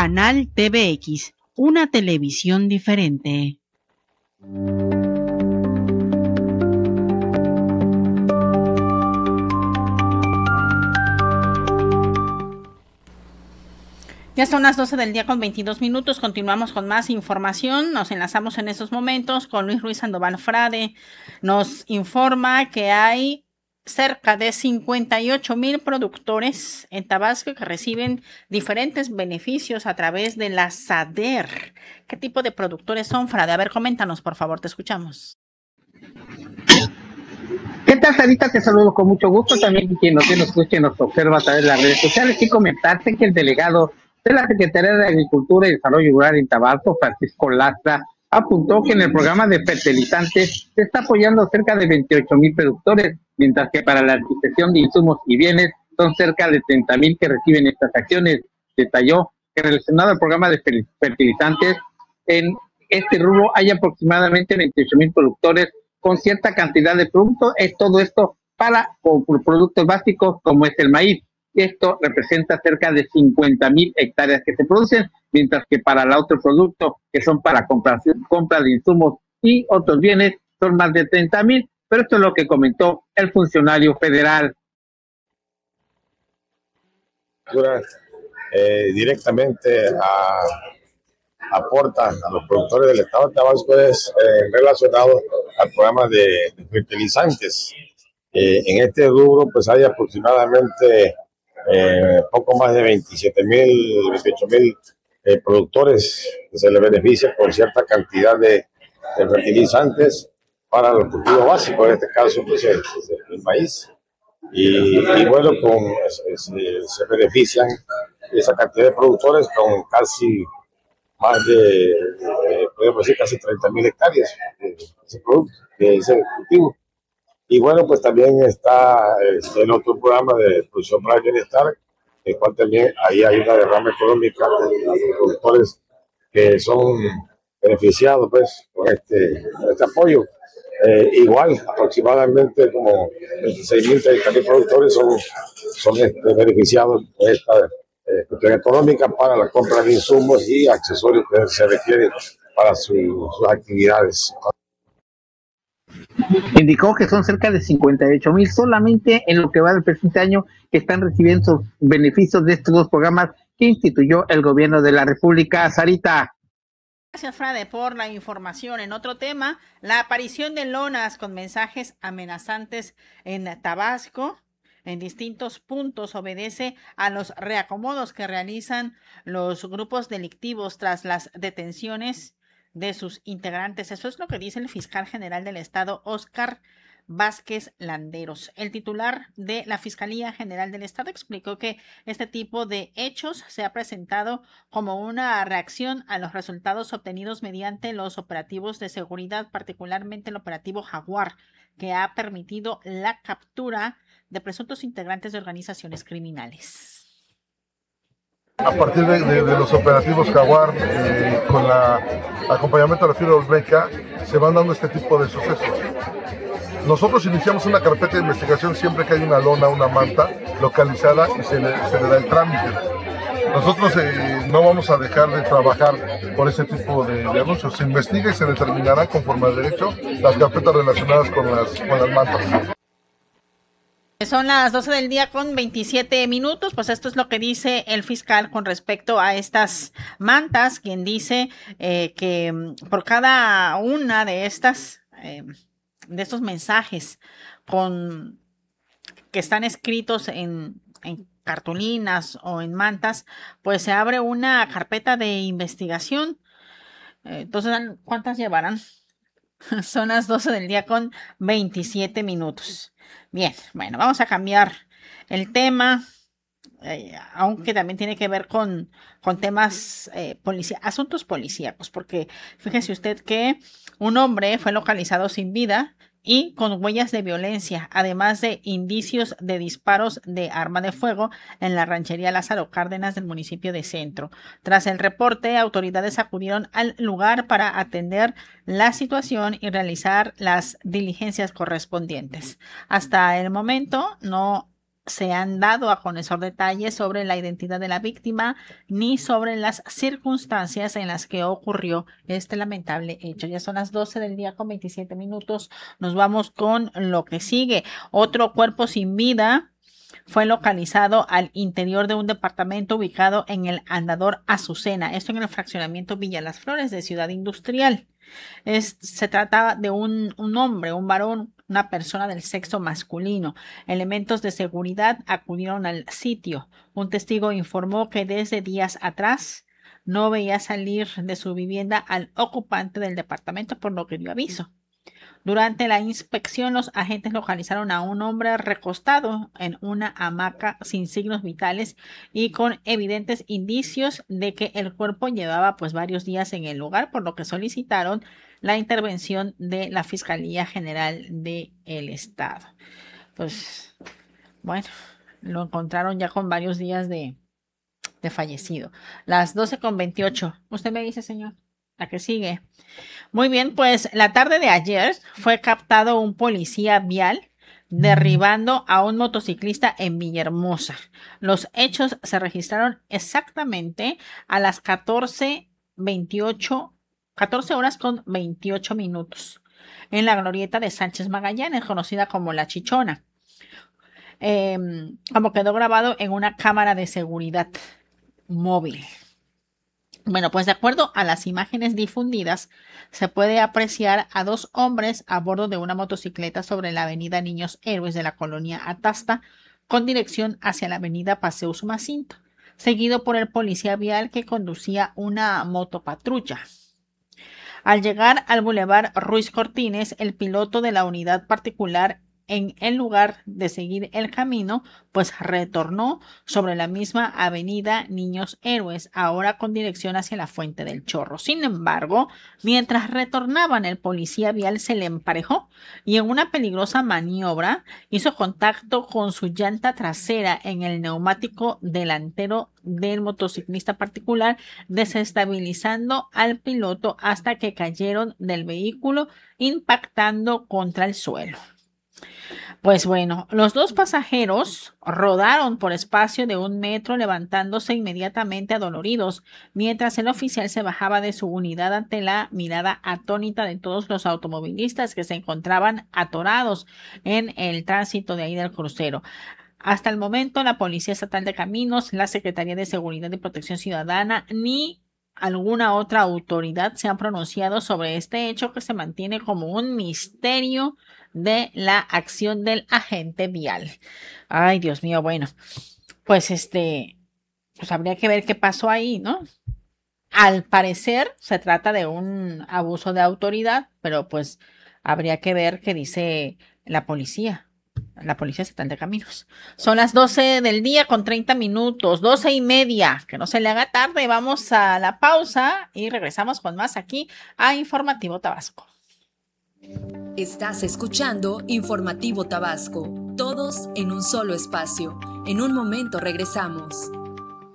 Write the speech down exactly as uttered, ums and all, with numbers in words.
Canal T V X, una televisión diferente. Ya son las doce del día con veintidós minutos, continuamos con más información, nos enlazamos en estos momentos con Luis Ruiz Sandoval Frade, nos informa que hay cerca de cincuenta y ocho mil productores en Tabasco que reciben diferentes beneficios a través de la SADER. ¿Qué tipo de productores son, Frade? A ver, coméntanos, por favor, te escuchamos. ¿Qué tal, Sarita? Te saludo con mucho gusto. También quien nos, nos escucha y nos observa a través de las redes sociales. Y comentarte que el delegado de la Secretaría de Agricultura y Desarrollo Rural en Tabasco, Francisco Lastra, apuntó que en el programa de fertilizantes se está apoyando cerca de veintiocho mil productores, mientras que para la adquisición de insumos y bienes son cerca de treinta mil que reciben estas acciones. Detalló que relacionado al programa de fertilizantes, en este rubro hay aproximadamente veintiocho mil productores con cierta cantidad de productos. Es todo esto para por, por productos básicos como es el maíz. Esto representa cerca de cincuenta mil hectáreas que se producen, mientras que para el otro producto, que son para compra, compra de insumos y otros bienes, son más de treinta mil. Pero esto es lo que comentó el funcionario federal. Eh, directamente a, aporta a los productores del estado de Tabasco es eh, relacionado al programa de, de fertilizantes. Eh, en este rubro pues hay aproximadamente eh, poco más de veintisiete mil, veintiocho mil eh, productores que se les beneficia con cierta cantidad de, de fertilizantes para los cultivos básicos, en este caso pues el, el maíz. Y, y bueno, con, se, se benefician esa cantidad de productores con casi más de, eh, podemos decir, casi treinta mil hectáreas de ese producto, de ese cultivo. Y bueno, pues también está este, el otro programa de producción para el bienestar, en el cual también ahí hay una derrama económica de los productores que son beneficiados pues con este, con este apoyo. Eh, igual, aproximadamente como veintiséis mil, treinta mil productores son, son este, beneficiados de esta eh, cuestión económica para la compra de insumos y accesorios que se requieren para su, sus actividades. Indicó que son cerca de cincuenta y ocho mil solamente en lo que va del presente año que están recibiendo sus beneficios de estos dos programas que instituyó el gobierno de la República. Sarita. Gracias, Frade, por la información. En otro tema, la aparición de lonas con mensajes amenazantes en Tabasco en distintos puntos obedece a los reacomodos que realizan los grupos delictivos tras las detenciones de sus integrantes. Eso es lo que dice el fiscal general del estado, Óscar Vázquez Landeros. El titular de la Fiscalía General del Estado explicó que este tipo de hechos se ha presentado como una reacción a los resultados obtenidos mediante los operativos de seguridad, particularmente el operativo Jaguar, que ha permitido la captura de presuntos integrantes de organizaciones criminales. A partir de, de, de los operativos Jaguar, eh, con el acompañamiento de la Fibra Olmeca, se van dando este tipo de sucesos. Nosotros iniciamos una carpeta de investigación siempre que hay una lona, una manta localizada y se le, se le da el trámite. Nosotros eh, no vamos a dejar de trabajar por ese tipo de, de anuncios. Se investiga y se determinará conforme al derecho las carpetas relacionadas con las, con las mantas. Son las doce del día con veintisiete minutos, pues esto es lo que dice el fiscal con respecto a estas mantas, quien dice eh, que por cada una de estas, eh, de estos mensajes con que están escritos en, en cartulinas o en mantas, pues se abre una carpeta de investigación. Entonces, ¿cuántas llevarán? Son las doce del día con veintisiete minutos. Bien, bueno, vamos a cambiar el tema, eh, aunque también tiene que ver con, con temas, eh, policia- asuntos policíacos, porque fíjese usted que un hombre fue localizado sin vida y con huellas de violencia, además de indicios de disparos de arma de fuego en la ranchería Lázaro Cárdenas del municipio de Centro. Tras el reporte, autoridades acudieron al lugar para atender la situación y realizar las diligencias correspondientes. Hasta el momento no se han dado a conocer detalles sobre la identidad de la víctima ni sobre las circunstancias en las que ocurrió este lamentable hecho. Ya son las doce del día con veintisiete minutos. Nos vamos con lo que sigue. Otro cuerpo sin vida fue localizado al interior de un departamento ubicado en el Andador Azucena, esto en el fraccionamiento Villa Las Flores de Ciudad Industrial. Es, se trata de un, un hombre, un varón, una persona del sexo masculino. Elementos de seguridad acudieron al sitio. Un testigo informó que desde días atrás no veía salir de su vivienda al ocupante del departamento, por lo que dio aviso. Durante la inspección, los agentes localizaron a un hombre recostado en una hamaca sin signos vitales y con evidentes indicios de que el cuerpo llevaba pues varios días en el lugar, por lo que solicitaron la intervención de la Fiscalía General del Estado. Pues, bueno, lo encontraron ya con varios días de, de fallecido. Las doce con veintiocho. ¿Usted me dice, señor? La que sigue. Muy bien, pues la tarde de ayer fue captado un policía vial derribando a un motociclista en Villahermosa. Los hechos se registraron exactamente a las catorce veintiocho, catorce horas con veintiocho minutos en la glorieta de Sánchez Magallanes, conocida como La Chichona, eh, como quedó grabado en una cámara de seguridad móvil. Bueno, pues de acuerdo a las imágenes difundidas, se puede apreciar a dos hombres a bordo de una motocicleta sobre la avenida Niños Héroes de la colonia Atasta, con dirección hacia la avenida Paseo Sumacinto, seguido por el policía vial que conducía una motopatrulla. Al llegar al bulevar Ruiz Cortines, el piloto de la unidad particular, en el lugar de seguir el camino, pues retornó sobre la misma avenida Niños Héroes, ahora con dirección hacia la Fuente del Chorro. Sin embargo, mientras retornaban, el policía vial se le emparejó y en una peligrosa maniobra hizo contacto con su llanta trasera en el neumático delantero del motociclista particular, desestabilizando al piloto hasta que cayeron del vehículo, impactando contra el suelo. Pues bueno, los dos pasajeros rodaron por espacio de un metro, levantándose inmediatamente adoloridos, mientras el oficial se bajaba de su unidad ante la mirada atónita de todos los automovilistas que se encontraban atorados en el tránsito de ahí del crucero. Hasta el momento, la Policía Estatal de Caminos, la Secretaría de Seguridad y Protección Ciudadana, ni alguna otra autoridad se han pronunciado sobre este hecho, que se mantiene como un misterio de la acción del agente vial. Ay, Dios mío, bueno, pues este, pues habría que ver qué pasó ahí, ¿no? Al parecer se trata de un abuso de autoridad, pero pues habría que ver qué dice la policía. La Policía Estatal de Caminos. Son las doce del día con treinta minutos, doce y media, que no se le haga tarde. Vamos a la pausa y regresamos con más aquí a Informativo Tabasco. Estás escuchando Informativo Tabasco, todos en un solo espacio. En un momento regresamos.